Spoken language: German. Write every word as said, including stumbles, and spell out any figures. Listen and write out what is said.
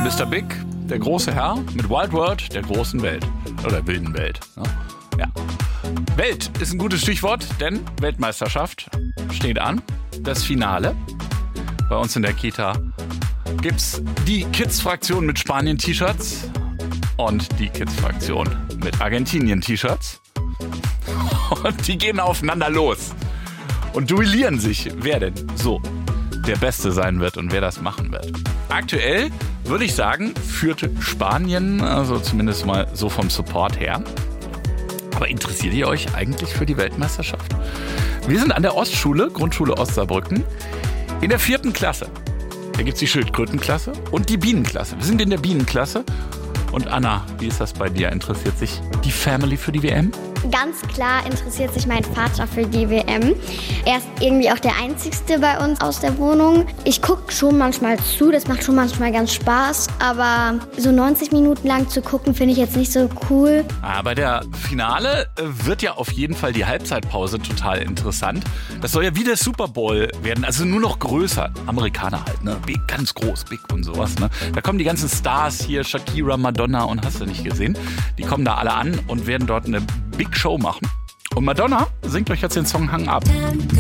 Mister Big, der große Herr mit Wild World, der großen Welt. Oder wilden Welt. Ne? Ja. Welt ist ein gutes Stichwort, denn Weltmeisterschaft steht an. Das Finale. Bei uns in der Kita gibt's die Kids-Fraktion mit Spanien-T-Shirts und die Kids-Fraktion mit Argentinien-T-Shirts. Und die gehen aufeinander los und duellieren sich, wer denn so der Beste sein wird und wer das machen wird. Aktuell würde ich sagen, führt Spanien, also zumindest mal so vom Support her. Aber interessiert ihr euch eigentlich für die Weltmeisterschaft? Wir sind an der Ostschule, Grundschule Ostsaarbrücken, in der vierten Klasse. Da gibt es die Schildkrötenklasse und die Bienenklasse. Wir sind in der Bienenklasse. Und Anna, wie ist das bei dir? Interessiert sich die Family für die W M? Ganz klar interessiert sich mein Vater für die W M. Er ist irgendwie auch der Einzigste bei uns aus der Wohnung. Ich gucke schon manchmal zu, das macht schon manchmal ganz Spaß. Aber so neunzig Minuten lang zu gucken, finde ich jetzt nicht so cool. Ah, bei der Finale wird ja auf jeden Fall die Halbzeitpause total interessant. Das soll ja wie der Super Bowl werden, also nur noch größer. Amerikaner halt, ne? Big, ganz groß, big und sowas, ne? Da kommen die ganzen Stars hier, Shakira, Madonna und hast du nicht gesehen. Die kommen da alle an und werden dort eine Big Show machen. Und Madonna singt euch jetzt den Song Hang Up.